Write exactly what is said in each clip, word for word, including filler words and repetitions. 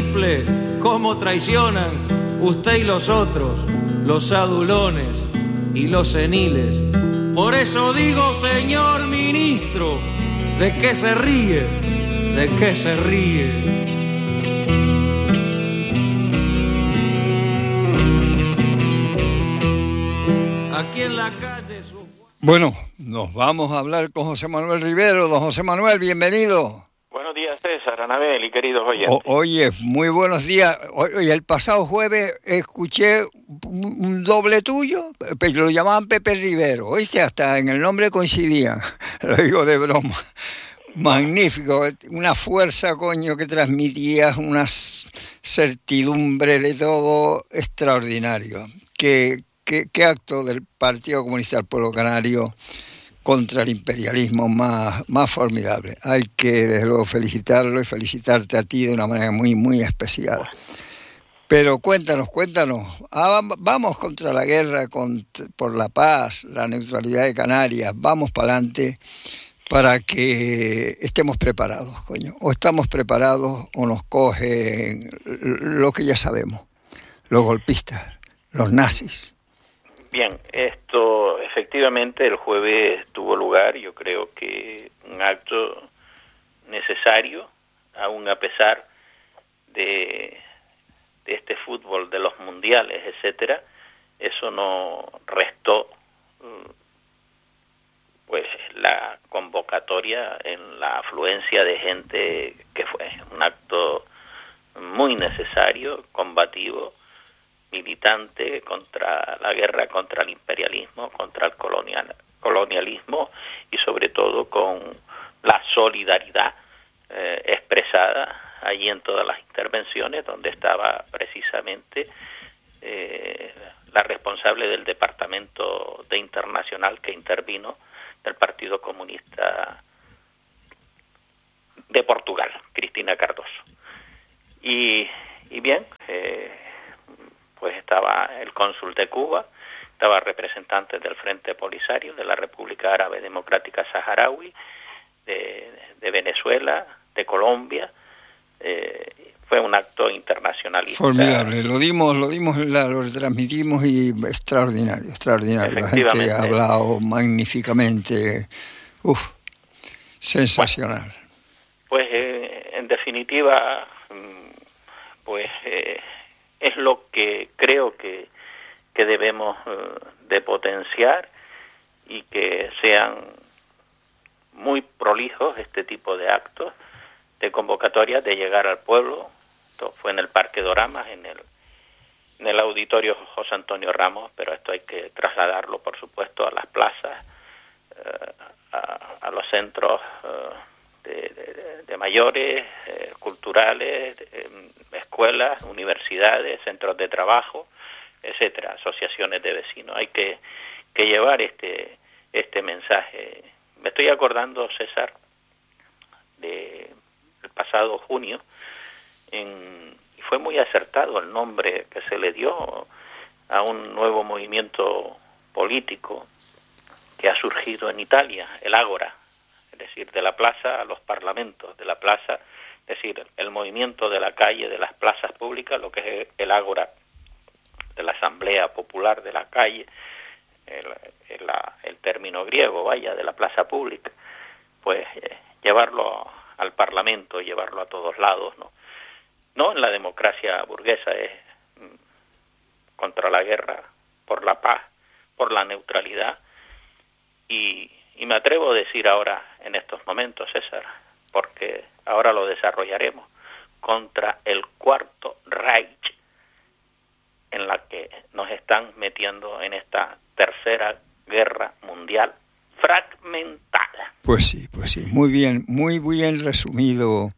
triple, cómo traicionan usted y los otros, los adulones y los seniles. Por eso digo, señor ministro, ¿de qué se ríe? ¿De qué se ríe? Aquí en la calle... Su... Bueno, nos vamos a hablar con José Manuel Rivero. Don José Manuel, bienvenido. Buenos días, César, Anabel y queridos oyentes. O, oye, muy buenos días. Oye, el pasado jueves escuché un, un doble tuyo, pero lo llamaban Pepe Rivero. Oíste, hasta en el nombre coincidían. Lo digo de broma. Magnífico, una fuerza, coño, que transmitías, una certidumbre de todo extraordinario. Que ¿Qué, qué acto del Partido Comunista del Pueblo Canario contra el imperialismo más, más formidable? Hay que, desde luego, felicitarlo y felicitarte a ti de una manera muy, muy especial. Pero cuéntanos, cuéntanos. Ah, vamos contra la guerra, contra, por la paz, la neutralidad de Canarias. Vamos para adelante para que estemos preparados, coño. O estamos preparados o nos cogen lo que ya sabemos. Los golpistas, los nazis. Bien, esto efectivamente el jueves tuvo lugar, yo creo que un acto necesario, aún a pesar de, de este fútbol, de los mundiales, etcétera, eso no restó pues la convocatoria en la afluencia de gente que fue un acto muy necesario, combativo, militante contra la guerra, contra el imperialismo, contra el colonial, colonialismo y sobre todo con la solidaridad eh, expresada allí en todas las intervenciones, donde estaba precisamente eh, la responsable del departamento de internacional que intervino del Partido Comunista de Portugal, Cristina Cardoso. Y, y bien, eh, pues estaba el cónsul de Cuba, estaba representantes del Frente Polisario, de la República Árabe Democrática Saharaui, de, de Venezuela, de Colombia. Eh, fue un acto internacionalista. Formidable, lo dimos, lo dimos, la, lo transmitimos y extraordinario, extraordinario. La gente ha hablado magníficamente, uf, sensacional. Bueno, pues eh, en definitiva, pues eh, es lo que creo que, que debemos uh, de potenciar y que sean muy prolijos este tipo de actos de convocatoria, de llegar al pueblo. Esto fue en el Parque Doramas, en el, en el auditorio José Antonio Ramos, pero esto hay que trasladarlo, por supuesto, a las plazas, uh, a, a los centros uh, de, de, de mayores, eh, culturales, eh, escuelas, universidades, centros de trabajo, etcétera, asociaciones de vecinos. Hay que, que llevar este este mensaje. Me estoy acordando, César, de el pasado junio, en, y fue muy acertado el nombre que se le dio a un nuevo movimiento político que ha surgido en Italia, el Ágora, es decir, de la plaza a los parlamentos, de la plaza, es decir, el movimiento de la calle, de las plazas públicas, lo que es el Ágora, de la Asamblea Popular de la calle, el, el, el término griego, vaya, de la plaza pública, pues eh, llevarlo al Parlamento, llevarlo a todos lados, ¿no? No en la democracia burguesa, es mm, contra la guerra, por la paz, por la neutralidad, y, y me atrevo a decir ahora, en estos momentos, César, porque ahora lo desarrollaremos, contra el Cuarto Reich, en la que nos están metiendo en esta tercera guerra mundial fragmentada. Pues sí, pues sí, muy bien, muy bien resumido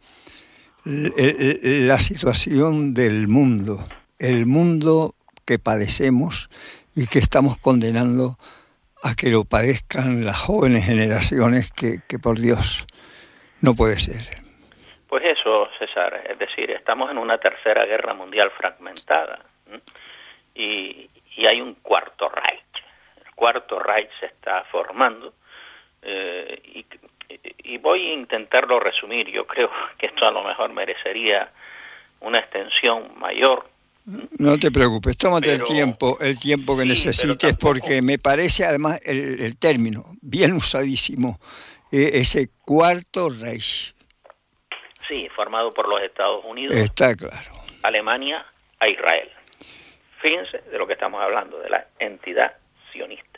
la situación del mundo, el mundo que padecemos y que estamos condenando a que lo padezcan las jóvenes generaciones que, que por Dios no puede ser. Pues eso, César, es decir, estamos en una tercera guerra mundial fragmentada, ¿eh? y, y hay un cuarto Reich. El cuarto Reich se está formando, eh, y, y voy a intentarlo resumir. Yo creo que esto a lo mejor merecería una extensión mayor. No te preocupes, tómate pero, el tiempo, el tiempo que sí, necesites, tampoco, porque me parece además el, el término bien usadísimo, eh, ese cuarto Reich. Sí, formado por los Estados Unidos, está claro, Alemania a Israel. Fíjense de lo que estamos hablando, de la entidad sionista.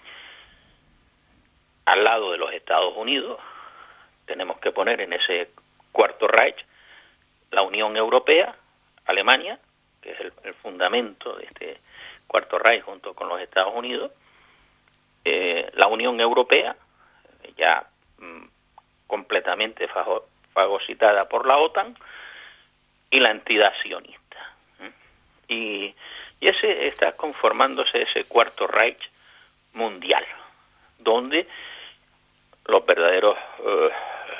Al lado de los Estados Unidos tenemos que poner en ese cuarto Reich la Unión Europea, Alemania, que es el, el fundamento de este cuarto Reich junto con los Estados Unidos, eh, la Unión Europea, ya mm, completamente fago, fagocitada por la OTAN, y la entidad sionista. ¿Mm? Y, y ese está conformándose ese cuarto Reich mundial, donde los verdaderos, eh,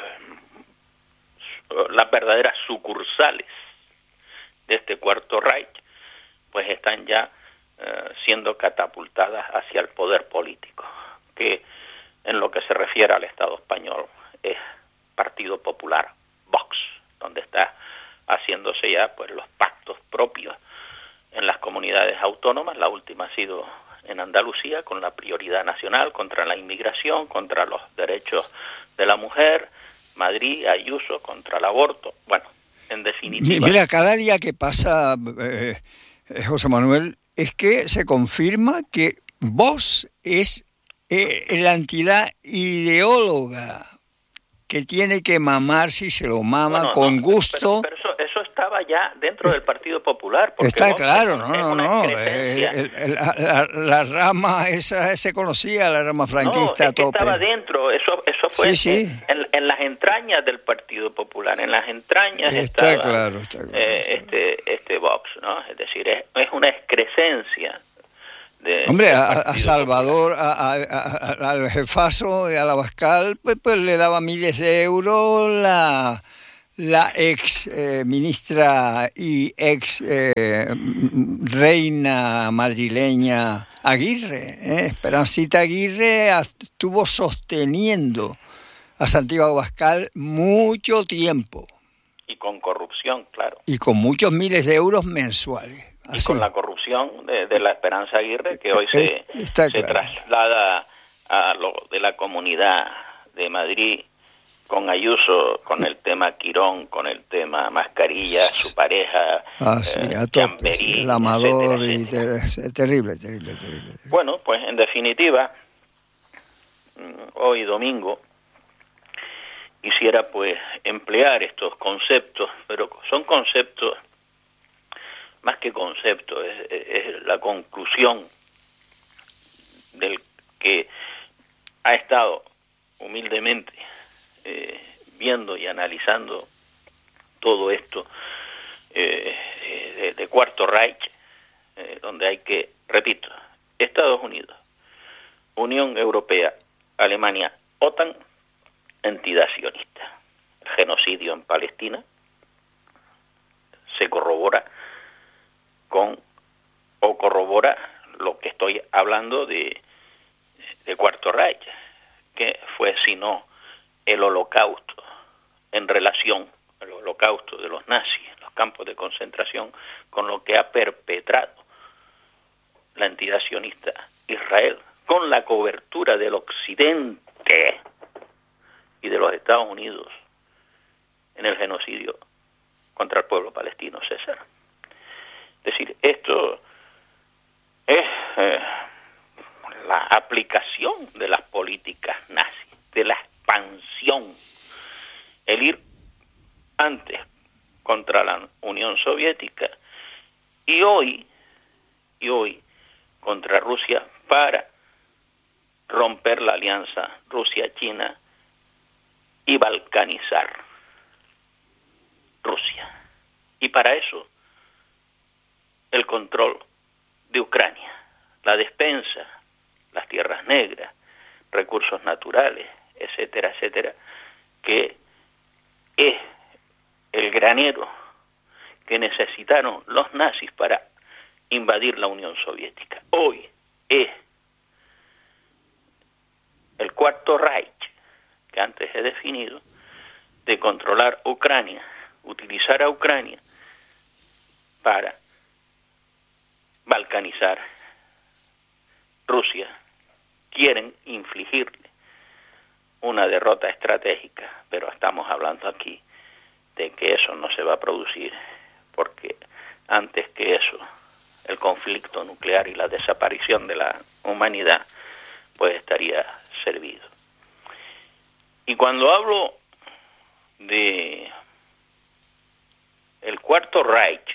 las verdaderas sucursales de este cuarto Reich, pues están ya eh, siendo catapultadas hacia el poder político, que en lo que se refiere al Estado español es Partido Popular, Vox, donde está haciéndose ya pues los pactos propios en las comunidades autónomas. La última ha sido en Andalucía, con la prioridad nacional contra la inmigración, contra los derechos de la mujer. Madrid, Ayuso, contra el aborto. Bueno, en definitiva... Mira, cada día que pasa, eh, José Manuel, es que se confirma que Vox es eh, la entidad ideóloga que tiene que mamar si se lo mama, bueno, con no, gusto. Pero, pero eso, eso estaba ya dentro del Partido Popular. Porque está Vox claro, es, no, es no, no. El, el, el, la, la rama esa se conocía, la rama franquista no, a tope. Estaba dentro, eso, eso fue sí, sí. En, en las entrañas del Partido Popular, en las entrañas está estaba claro, está claro, eh, está este, este Vox, ¿no? Es decir, es, es una excrescencia. De, Hombre, a, a Salvador, a, a, a, al jefazo y a la Abascal, pues, pues le daba miles de euros la, la ex eh, ministra y ex eh, reina madrileña Aguirre. ¿eh? Esperancita Aguirre estuvo sosteniendo a Santiago Abascal mucho tiempo. Y con corrupción, claro. Y con muchos miles de euros mensuales. Y Así. Con la corrupción de, de la Esperanza Aguirre, que hoy se, Está se claro. traslada a lo de la Comunidad de Madrid, con Ayuso, con el tema Quirón, con el tema Mascarilla, su pareja, ah, sí, eh, a tope, sí, el Amador, etcétera, etcétera. Y te, terrible, terrible, terrible, terrible. Bueno, pues en definitiva, hoy domingo, quisiera pues emplear estos conceptos, pero son conceptos, más que conceptos, es, es la conclusión del que ha estado humildemente eh, viendo y analizando todo esto eh, de, de Cuarto Reich, eh, donde hay que, repito, Estados Unidos, Unión Europea, Alemania, OTAN, entidad sionista. El genocidio en Palestina se corrobora con, o corrobora lo que estoy hablando de, de Cuarto Reich, que fue sino el holocausto en relación al holocausto de los nazis en los campos de concentración, con lo que ha perpetrado la entidad sionista Israel, con la cobertura del Occidente y de los Estados Unidos en el genocidio contra el pueblo palestino, César. Es decir, esto es eh, la aplicación de las políticas nazis, de la expansión, el ir antes contra la Unión Soviética y hoy, y hoy contra Rusia para romper la alianza Rusia-China y balcanizar Rusia. Y para eso el control de Ucrania, la despensa, las tierras negras, recursos naturales, etcétera, etcétera, que es el granero que necesitaron los nazis para invadir la Unión Soviética. Hoy es el Cuarto Reich, que antes he definido, de controlar Ucrania, utilizar a Ucrania para balcanizar Rusia. Quieren infligirle una derrota estratégica, pero estamos hablando aquí de que eso no se va a producir, porque antes que eso, el conflicto nuclear y la desaparición de la humanidad, pues estaría servido. Y cuando hablo de el Cuarto Reich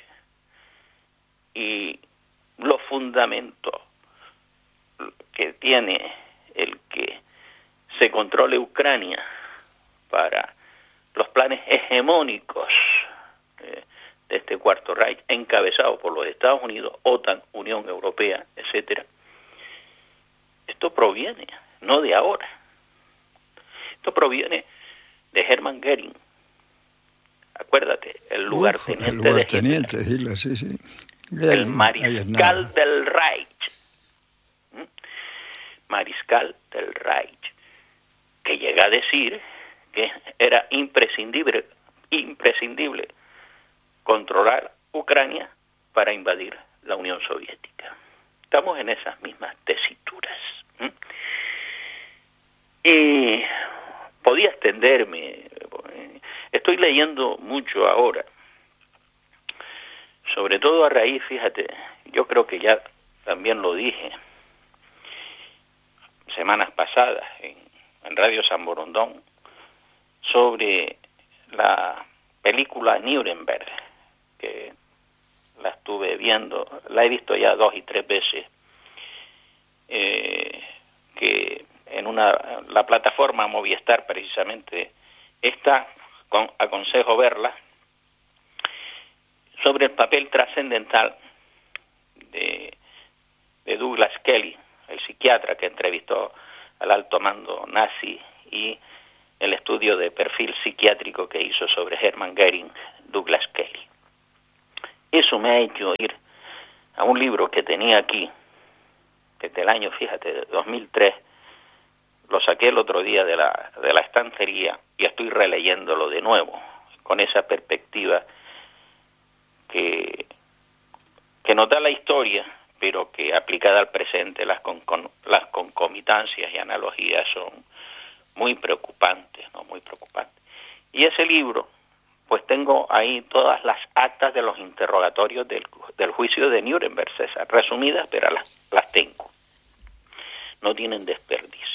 y los fundamentos que tiene el que se controle Ucrania para los planes hegemónicos eh, de este Cuarto Reich, encabezado por los Estados Unidos, OTAN, Unión Europea, etcétera. Esto proviene no de ahora. Esto proviene de Hermann Göring. Acuérdate, el lugarteniente, el lugarteniente de Hitler, sí, sí. El mariscal del Reich. ¿Mm? Mariscal del Reich, que llega a decir que era imprescindible, imprescindible controlar Ucrania para invadir la Unión Soviética. Estamos en esas mismas tesituras. ¿Mm? Y podía extenderme. Estoy leyendo mucho ahora, sobre todo a raíz, fíjate, yo creo que ya también lo dije semanas pasadas en, en Radio San Borondón, sobre la película Nuremberg, que la estuve viendo, la he visto ya dos y tres veces, eh, que en una la plataforma Movistar precisamente está, con, aconsejo verla, sobre el papel trascendental de, de Douglas Kelly, el psiquiatra que entrevistó al alto mando nazi, y el estudio de perfil psiquiátrico que hizo sobre Hermann Göring, Douglas Kelly. Eso me ha hecho ir a un libro que tenía aquí, desde el año, fíjate, de dos mil tres, lo saqué el otro día de la, de la estantería y estoy releyéndolo de nuevo, con esa perspectiva que, que nos da la historia, pero que aplicada al presente las, con, con, las concomitancias y analogías son muy preocupantes, ¿no? Muy preocupantes. Y ese libro, pues tengo ahí todas las actas de los interrogatorios del, del juicio de Nuremberg, César, resumidas, pero las, las tengo. No tienen desperdicio.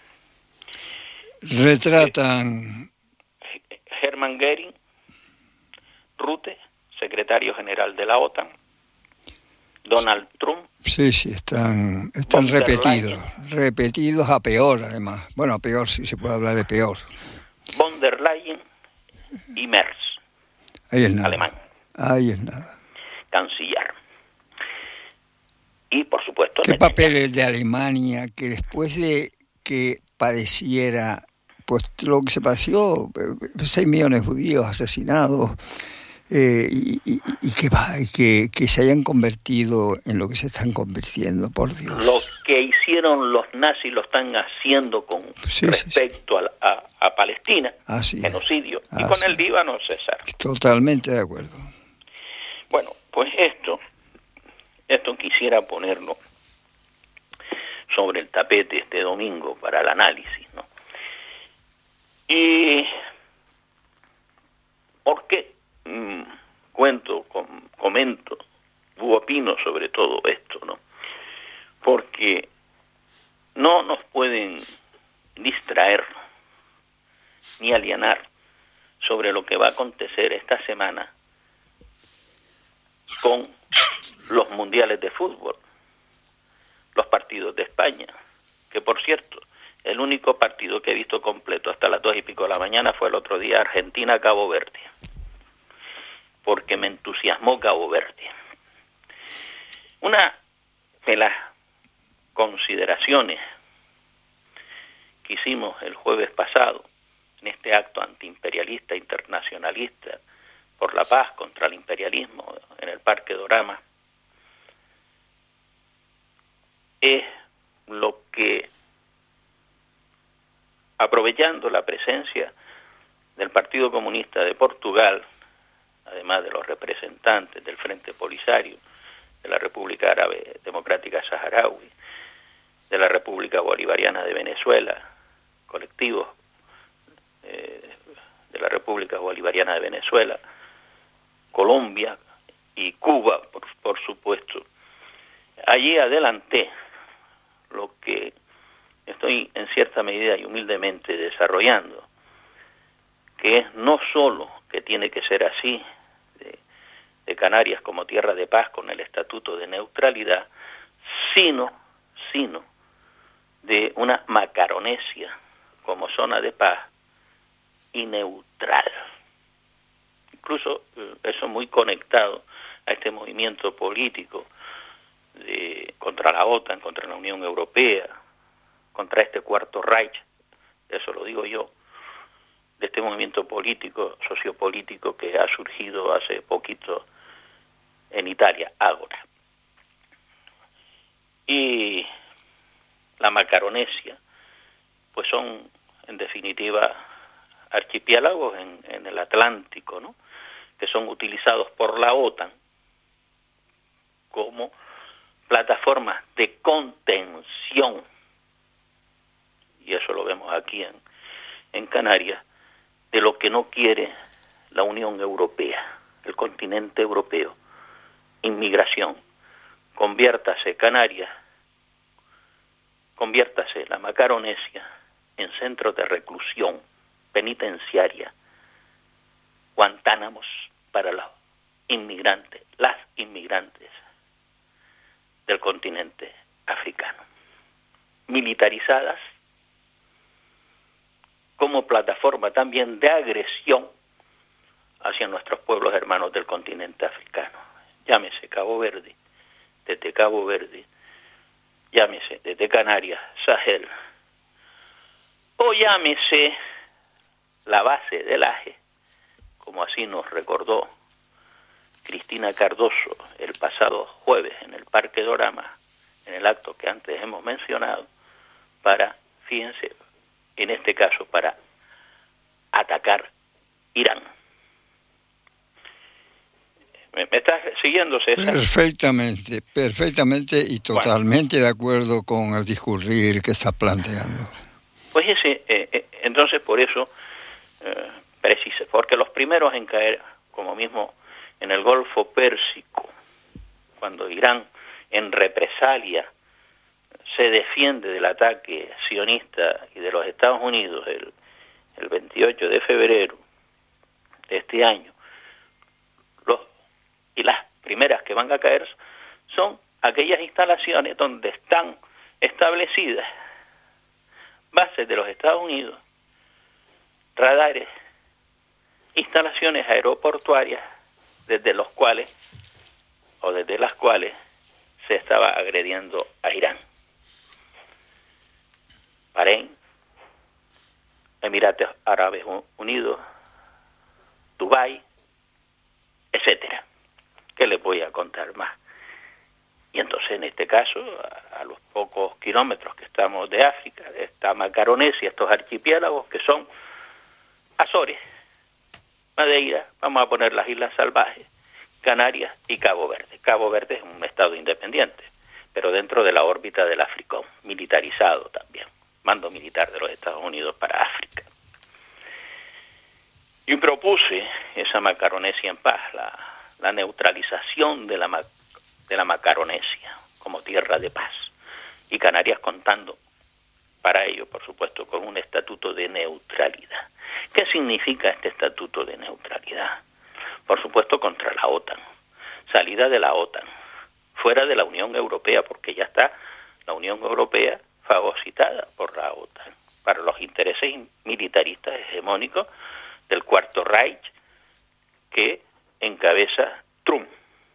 Retratan... Hermann Göring, Rutte, secretario general de la OTAN, Donald Trump. Sí, sí, están, están repetidos, repetidos a peor además. Bueno, a peor, sí se puede hablar de peor. Von der Leyen y Merz. Ahí es nada. Alemán. Ahí es nada. Canciller. Y por supuesto... ¿Qué papel el de Alemania, que después de que padeciera pues lo que se padeció, seis millones de judíos asesinados, eh, y, y, y que, va, que, que se hayan convertido en lo que se están convirtiendo, por Dios? Lo que hicieron los nazis lo están haciendo con sí, respecto sí, sí. A, a, a Palestina, Así genocidio, es. y Así con el Líbano, César. Totalmente de acuerdo. Bueno, pues esto, esto quisiera ponerlo sobre el tapete este domingo para el análisis, ¿no? Y ¿por qué mm, cuento, com, comento, u opino sobre todo esto, ¿no? Porque no nos pueden distraer ni alienar sobre lo que va a acontecer esta semana con los mundiales de fútbol, los partidos de España, que por cierto, el único partido que he visto completo hasta las dos y pico de la mañana fue el otro día Argentina-Cabo Verde, porque me entusiasmó Cabo Verde. Una de las consideraciones que hicimos el jueves pasado en este acto antiimperialista internacionalista por la paz contra el imperialismo en el Parque Dorama es lo que, aprovechando la presencia del Partido Comunista de Portugal además de los representantes del Frente Polisario, de la República Árabe Democrática Saharaui, de la República Bolivariana de Venezuela, colectivos eh, de la República Bolivariana de Venezuela, Colombia y Cuba, por, por supuesto. Allí adelanté lo que estoy en cierta medida y humildemente desarrollando, que es no solo que tiene que ser así, de, de Canarias como tierra de paz con el estatuto de neutralidad, sino, sino de una Macaronesia como zona de paz y neutral. Incluso eso muy conectado a este movimiento político de, contra la OTAN, contra la Unión Europea, contra este cuarto Reich, eso lo digo yo, de este movimiento político, sociopolítico que ha surgido hace poquito en Italia, Ágora. Y la Macaronesia, pues son en definitiva archipiélagos en, en el Atlántico, ¿no?, que son utilizados por la OTAN como plataformas de contención, y eso lo vemos aquí en, en Canarias, de lo que no quiere la Unión Europea, el continente europeo. Inmigración. Conviértase Canarias, conviértase la Macaronesia en centro de reclusión penitenciaria, Guantánamos para los inmigrantes, las inmigrantes del continente africano, militarizadas como plataforma también de agresión hacia nuestros pueblos hermanos del continente africano. Llámese Cabo Verde, desde Cabo Verde, llámese desde Canarias, Sahel, o llámese la base del Aje, como así nos recordó Cristina Cardoso el pasado jueves en el Parque Dorama, en el acto que antes hemos mencionado, para, fíjense, en este caso, para atacar Irán. ¿Me, me estás siguiendo, César? Perfectamente, perfectamente y totalmente bueno. De acuerdo con el discurrir que estás planteando. Pues ese, eh, eh, entonces por eso, eh, precisa, porque los primeros en caer, como mismo en el Golfo Pérsico, cuando Irán en represalia se defiende del ataque sionista y de los Estados Unidos el, el veintiocho de febrero de este año, los, y las primeras que van a caer son aquellas instalaciones donde están establecidas bases de los Estados Unidos, radares, instalaciones aeroportuarias desde los cuales o desde las cuales se estaba agrediendo a Irán. Bahrein, Emiratos Árabes Unidos, Dubái, etcétera. ¿Qué les voy a contar más? Y entonces en este caso, a, a los pocos kilómetros que estamos de África, de esta Macaronesia, estos archipiélagos que son Azores, Madeira, vamos a poner las Islas Salvajes, Canarias y Cabo Verde. Cabo Verde es un estado independiente, pero dentro de la órbita del Africón, militarizado también, mando militar de los Estados Unidos para África. Y propuse esa Macaronesia en paz, la, la neutralización de la, de la Macaronesia como tierra de paz, y Canarias contando para ello, por supuesto, con un estatuto de neutralidad. ¿Qué significa este estatuto de neutralidad? Por supuesto, contra la OTAN, salida de la OTAN, fuera de la Unión Europea, porque ya está la Unión Europea fagocitada por la OTAN, para los intereses militaristas hegemónicos del Cuarto Reich que encabeza Trump.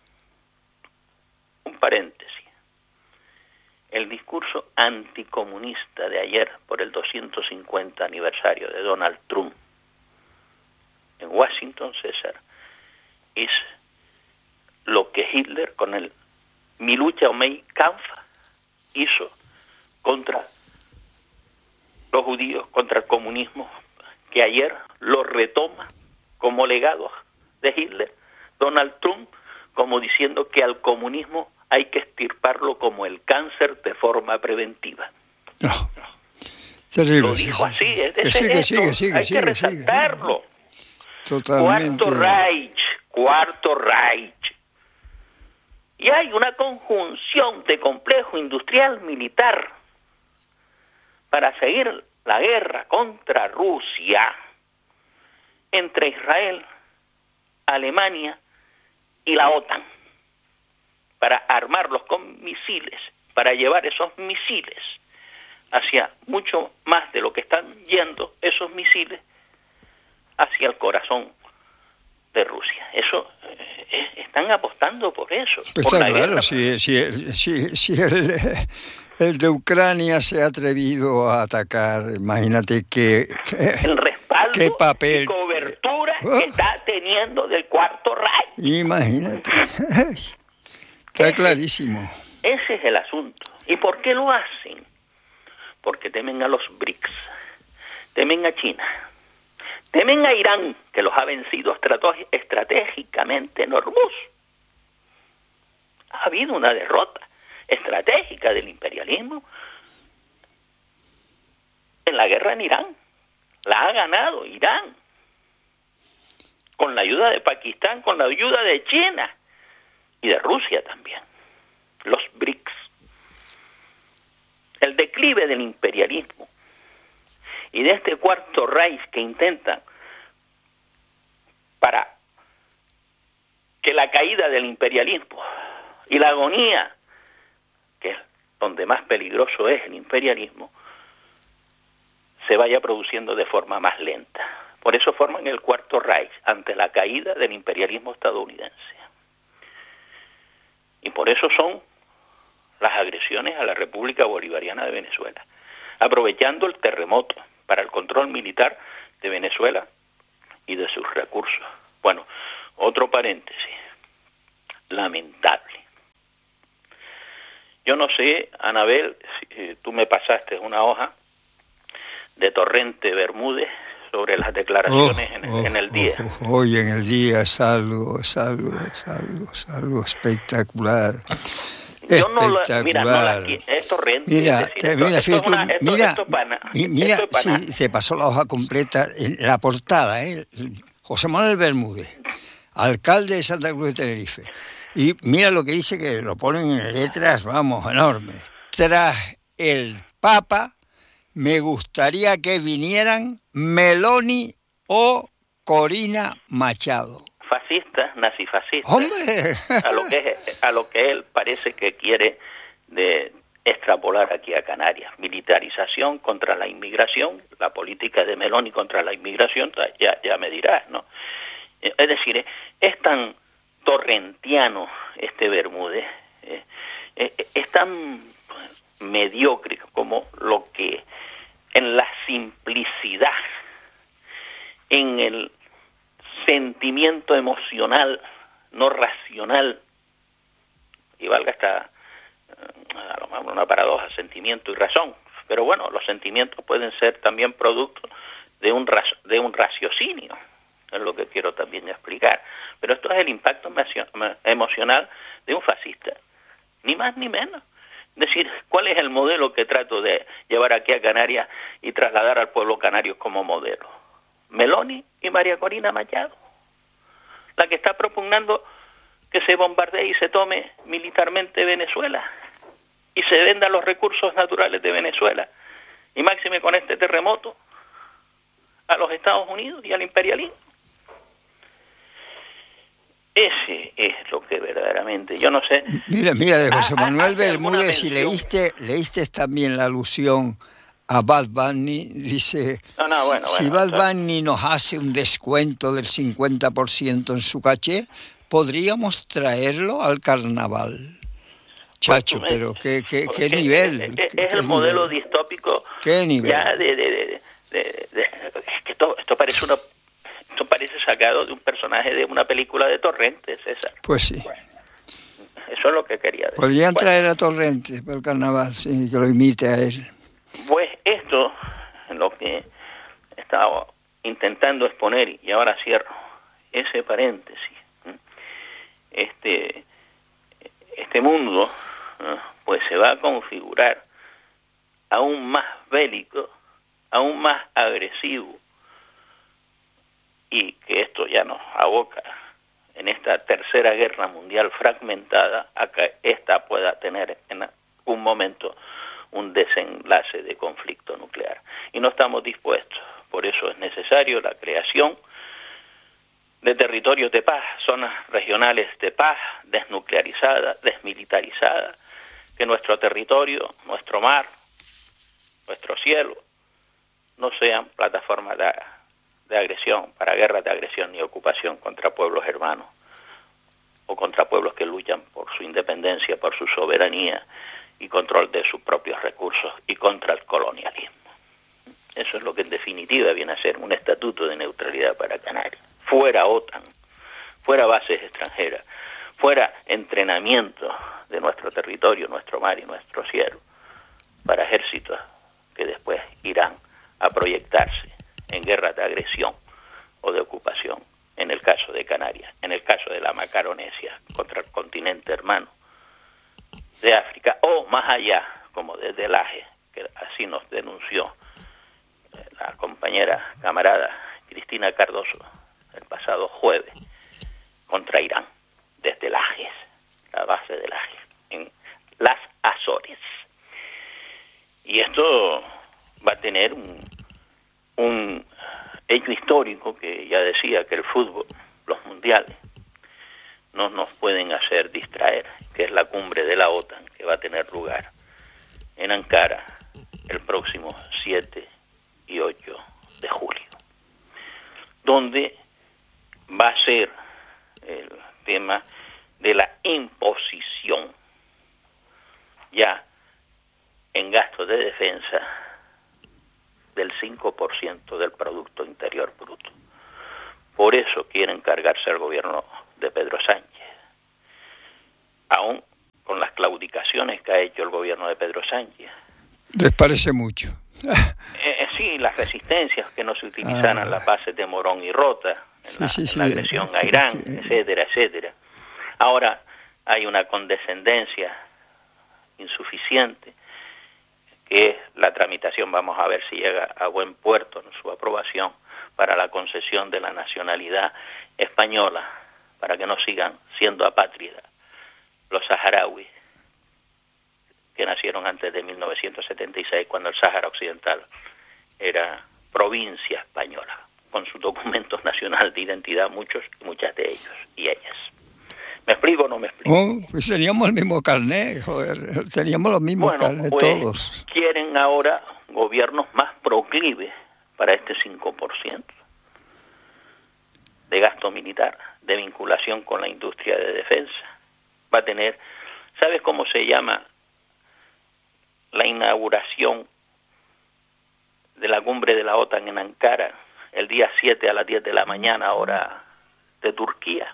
Un paréntesis. El discurso anticomunista de ayer por el doscientos cincuenta aniversario de Donald Trump en Washington, César, es lo que Hitler con el Mi lucha o Mein Kampf hizo contra los judíos, contra el comunismo, que ayer lo retoma como legado de Hitler Donald Trump como diciendo que al comunismo hay que extirparlo como el cáncer de forma preventiva. No, no. Terrible. Lo dijo así, es que sigue, esto, sigue, sigue, hay sigue, que resaltarlo. Sigue. Totalmente. Cuarto Reich, Cuarto Reich. Y hay una conjunción de complejo industrial militar para seguir la guerra contra Rusia entre Israel, Alemania y la OTAN, para armarlos con misiles, para llevar esos misiles hacia mucho más de lo que están yendo esos misiles hacia el corazón de Rusia. Eso eh, están apostando por eso. Pues por está la claro, guerra. si, si, si, si el, el de Ucrania se ha atrevido a atacar, imagínate que, que el respaldo qué papel, y cobertura oh, que está teniendo del Cuarto Reich. Imagínate. Está ese, clarísimo. Ese es el asunto. ¿Y por qué lo hacen? Porque temen a los BRICS, temen a China, temen a Irán, que los ha vencido estratégicamente en Hormuz. Ha habido una derrota estratégica del imperialismo en la guerra en Irán. La ha ganado Irán, con la ayuda de Pakistán, con la ayuda de China y de Rusia también. Los BRICS. El declive del imperialismo y de este Cuarto Reich que intentan para que la caída del imperialismo y la agonía, que es donde más peligroso es el imperialismo, se vaya produciendo de forma más lenta. Por eso forman el Cuarto Reich ante la caída del imperialismo estadounidense. Y por eso son las agresiones a la República Bolivariana de Venezuela, aprovechando el terremoto para el control militar de Venezuela y de sus recursos. Bueno, otro paréntesis, lamentable. Yo no sé, Anabel, si tú me pasaste una hoja de Torrente Bermúdez sobre las declaraciones oh, en, el, oh, en el día. Oh, oh, hoy en el día es algo, es algo, es algo, es algo espectacular. Yo no la, mira, no la, es Torrente. Mira, es decir, te, esto, mira, esto es una, esto, mira, esto pana, mira, esto pana. si se pasó la hoja completa, en la portada, ¿eh? José Manuel Bermúdez, alcalde de Santa Cruz de Tenerife. Y mira lo que dice, que lo ponen en letras, vamos, enormes. Tras el Papa, me gustaría que vinieran Meloni o Corina Machado. Fascistas, nazifascistas. ¡Hombre! A lo que es, a lo que él parece que quiere de extrapolar aquí a Canarias. Militarización contra la inmigración, la política de Meloni contra la inmigración, ya, ya me dirás, ¿no? Es decir, es, es tan torrentiano este Bermúdez, eh, eh, es tan mediocre como lo que en la simplicidad, en el sentimiento emocional, no racional, y valga esta, a lo mejor una paradoja, sentimiento y razón, pero bueno, los sentimientos pueden ser también producto de un, de un raciocinio, es lo que quiero también explicar, pero esto es el impacto emocional de un fascista, ni más ni menos. Es decir, ¿cuál es el modelo que trato de llevar aquí a Canarias y trasladar al pueblo canario como modelo? Meloni y María Corina Machado, la que está propugnando que se bombardee y se tome militarmente Venezuela y se vendan los recursos naturales de Venezuela, y máxime con este terremoto, a los Estados Unidos y al imperialismo. Ese es lo que verdaderamente, yo no sé. Mira, mira, de José Manuel Bermúdez, si leíste, leíste también la alusión a Bad Bunny, dice, no, no, bueno, si bueno, Bad Bunny nos hace un descuento del cincuenta por ciento en su caché, podríamos traerlo al carnaval. Chacho, pues me, pero qué, qué, qué nivel. Es, es, qué, es el qué modelo nivel. distópico. ¿Qué nivel? Ya de, de, de, de, de, es que esto, esto parece una esto parece sacado de un personaje de una película de Torrente, César. Pues sí. Bueno, eso es lo que quería decir. Podrían bueno, traer a Torrente para el carnaval, sí, que lo imite a él. Pues esto, lo que estaba intentando exponer, y ahora cierro ese paréntesis, este, este mundo, ¿no?, pues se va a configurar aún más bélico, aún más agresivo, y que esto ya nos aboca en esta tercera guerra mundial fragmentada a que esta pueda tener en un momento un desenlace de conflicto nuclear. Y no estamos dispuestos. Por eso es necesario la creación de territorios de paz, zonas regionales de paz, desnuclearizadas, desmilitarizadas, que nuestro territorio, nuestro mar, nuestro cielo, no sean plataformas de, de agresión, para guerras de agresión ni ocupación contra pueblos hermanos o contra pueblos que luchan por su independencia, por su soberanía y control de sus propios recursos y contra el colonialismo. Eso es lo que en definitiva viene a ser un estatuto de neutralidad para Canarias. Fuera OTAN, fuera bases extranjeras, fuera entrenamiento de nuestro territorio, nuestro mar y nuestro cielo, para ejércitos que después irán a proyectarse en guerras de agresión o de ocupación, en el caso de Canarias, en el caso de la Macaronesia, contra el continente hermano de África, o más allá, como desde el Aje, que así nos denunció la compañera camarada Cristina Cardoso el pasado jueves, contra Irán, desde el Aje, la base del Aje, en las Azores. Y esto va a tener un, un hecho histórico que ya decía que el fútbol, los mundiales, no nos pueden hacer distraer, que es la cumbre de la OTAN, que va a tener lugar en Ankara el próximo siete y ocho de julio, donde va a ser el tema de la imposición ya en gastos de defensa del cinco por ciento del Producto Interior Bruto. Por eso quieren cargarse al gobierno de Pedro Sánchez, aún con las claudicaciones que ha hecho el gobierno de Pedro Sánchez. ¿Les parece mucho? eh, sí, las resistencias que no se utilizaran ah. las bases de Morón y Rota, en, sí, la, sí, en sí. la agresión a Irán, etcétera, etcétera. Ahora hay una condescendencia insuficiente, que es la tramitación, vamos a ver si llega a buen puerto en su aprobación, para la concesión de la nacionalidad española, para que no sigan siendo apátridas los saharauis que nacieron antes de mil novecientos setenta y seis, cuando el Sáhara Occidental era provincia española, con su documento nacional de identidad, muchos y muchas de ellos y ellas. ¿Me explico o no me explico? Oh, pues teníamos el mismo carnet, joder, teníamos los mismos bueno, carnet pues, todos. Quieren ahora gobiernos más proclives para este cinco por ciento de gasto militar, de vinculación con la industria de defensa. Va a tener, ¿sabes cómo se llama la inauguración de la cumbre de la OTAN en Ankara el día siete a las diez de la mañana, hora de Turquía?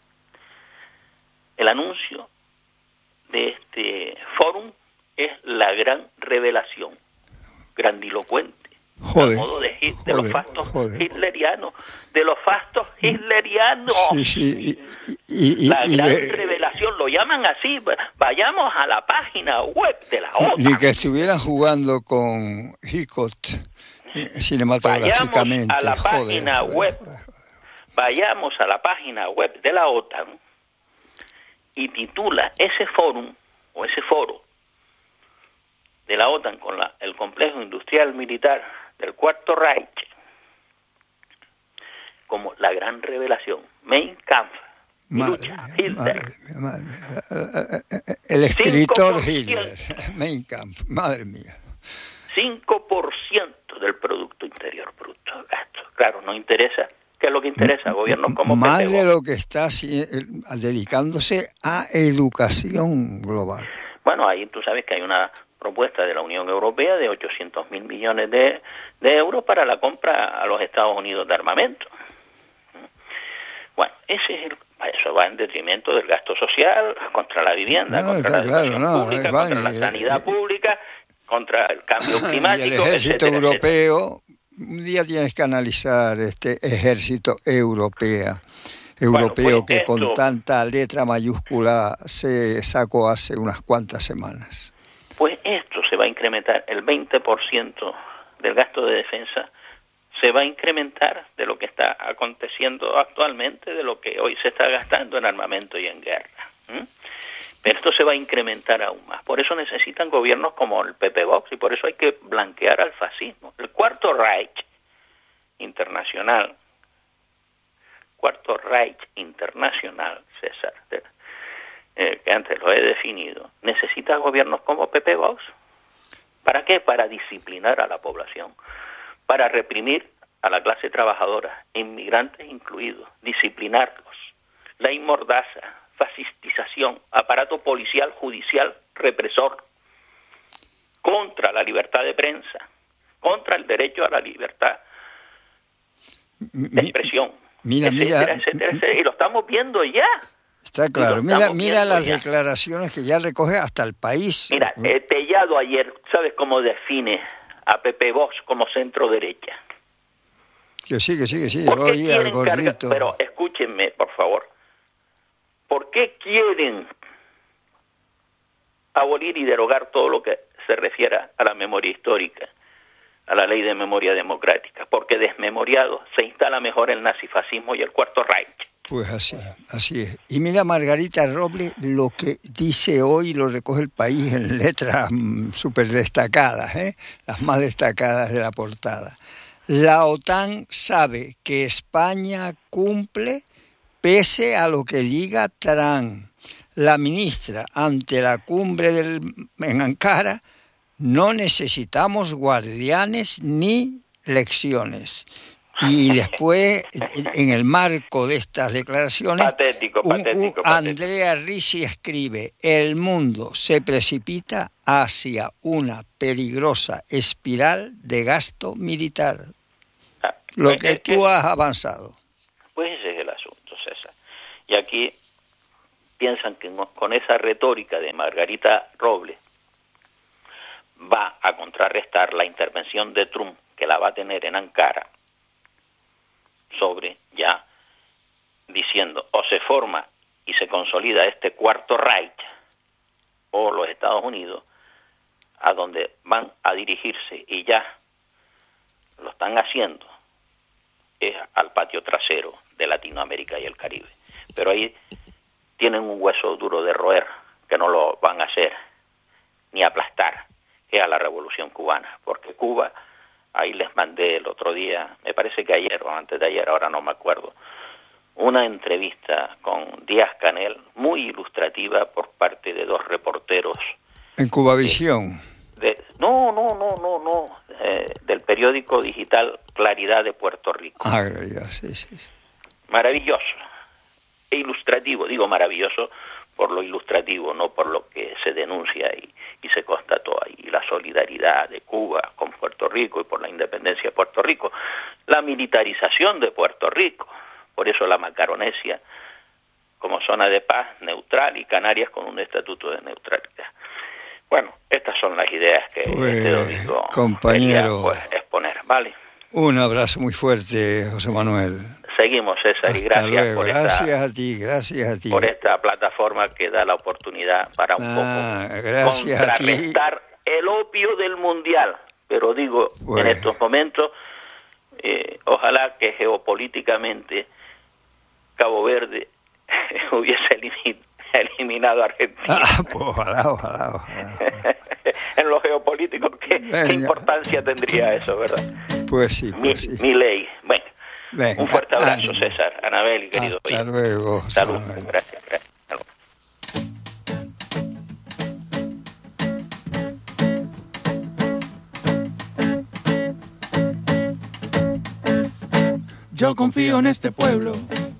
El anuncio de este fórum es la gran revelación, grandilocuente, joder, al modo de, de joder, los fastos joder. hitlerianos, de los fastos hitlerianos. Sí, sí, y, y, y, la y gran de, revelación, lo llaman así. Vayamos a la página web de la OTAN. Ni que estuvieran jugando con Hitchcock cinematográficamente. Vayamos a la joder, página joder, web, joder. vayamos a la página web de la OTAN y titula ese fórum o ese foro de la OTAN con la, el complejo industrial militar del Cuarto Reich como la gran revelación, Mein Kampf, Madre lucha, mía, Hitler. madre mía, madre mía. El escritor Hitler, Mein Kampf, madre mía. cinco por ciento del Producto Interior Bruto gasto. Claro, no interesa. ¿Qué es lo que interesa a gobiernos como Más P T O? de lo que está dedicándose a educación global. Bueno, ahí tú sabes que hay una propuesta de la Unión Europea de ochocientos mil millones de, de euros para la compra a los Estados Unidos de armamento. Bueno, ese es el, eso va en detrimento del gasto social, contra la vivienda, no, contra la educación claro, no, pública, contra vale, la sanidad eh, pública, contra el cambio climático. Y el ejército etcétera, europeo, etcétera. Un día tienes que analizar este ejército europeo. europeo bueno, pues que esto, con tanta letra mayúscula se sacó hace unas cuantas semanas? Pues esto se va a incrementar, el veinte por ciento del gasto de defensa se va a incrementar de lo que está aconteciendo actualmente, de lo que hoy se está gastando en armamento y en guerra. ¿Mm? Pero esto se va a incrementar aún más. Por eso necesitan gobiernos como el P P Vox y por eso hay que blanquear al fascismo. El Cuarto Reich internacional, Cuarto Reich internacional, César, eh, que antes lo he definido, necesita gobiernos como P P Vox. ¿Para qué? Para disciplinar a la población, para reprimir a la clase trabajadora, inmigrantes incluidos, disciplinarlos. Ley mordaza, fascistización, aparato policial, judicial, represor, contra la libertad de prensa, contra el derecho a la libertad de expresión, mira, etcétera, mira, etcétera, etcétera, y lo estamos viendo ya. Está claro, mira, mira las ya. declaraciones que ya recoge hasta el país. Mira, eh, Tellado ayer, ¿sabes cómo define a Pepe Vox como centro derecha? Que sí, que sí, que sí, ¿Por qué oye, al quieren cargar? gordito. Pero escúchenme, por favor. ¿Por qué quieren abolir y derogar todo lo que se refiera a la memoria histórica, a la ley de memoria democrática? Porque desmemoriado se instala mejor el nazifascismo y el Cuarto Reich. Pues así, así es. Y mira, Margarita Robles, lo que dice hoy lo recoge el país en letras mmm, súper destacadas, ¿eh? Las más destacadas de la portada. La OTAN sabe que España cumple pese a lo que diga Trump. La ministra, ante la cumbre del, en Ankara, no necesitamos guardianes ni lecciones. Y después, en el marco de estas declaraciones, patético, un, patético, un Andrea Ricci escribe: el mundo se precipita hacia una peligrosa espiral de gasto militar. Ah, Lo pues, que tú has avanzado. Pues ese es el asunto, César. Y aquí piensan que con esa retórica de Margarita Robles va a contrarrestar la intervención de Trump, que la va a tener en Ankara, sobre ya diciendo o se forma y se consolida este Cuarto Reich o los Estados Unidos, a donde van a dirigirse y ya lo están haciendo, es al patio trasero de Latinoamérica y el Caribe. Pero ahí tienen un hueso duro de roer, que no lo van a hacer ni aplastar, que es a la Revolución Cubana, porque Cuba, ahí les mandé el otro día, me parece que ayer o antes de ayer, ahora no me acuerdo, una entrevista con Díaz-Canel muy ilustrativa por parte de dos reporteros. En Cubavisión. De, de, no, no, no, no, no, eh, del periódico digital Claridad de Puerto Rico. Ah, Claridad, sí, sí. Maravilloso e ilustrativo, digo maravilloso por lo ilustrativo, no por lo que se denuncia y, y se constató ahí, la solidaridad de Cuba con Puerto Rico y por la independencia de Puerto Rico, la militarización de Puerto Rico, por eso la Macaronesia como zona de paz neutral y Canarias con un estatuto de neutralidad. Bueno, estas son las ideas que pues, este domingo compañero, quería, pues, exponer, ¿vale? Un abrazo muy fuerte, José Manuel. Seguimos, César, Hasta y gracias luego. por gracias esta, a ti, gracias a ti. por esta plataforma que da la oportunidad para un ah, poco gracias contrarrestar a ti. el opio del mundial. Pero digo, bueno. en estos momentos, eh, ojalá que geopolíticamente Cabo Verde hubiese eliminado eliminado a Argentina. Ah, pues ojalá, ojalá, ojalá. En lo geopolítico, ¿qué, ¿qué importancia tendría eso, verdad? Pues sí, pues mi, sí. mi ley. Bueno, Venga, un fuerte abrazo, ánimo. César, Anabel y querido. Hasta oye. luego. Salud, Manuel. gracias, gracias. Yo confío en este pueblo.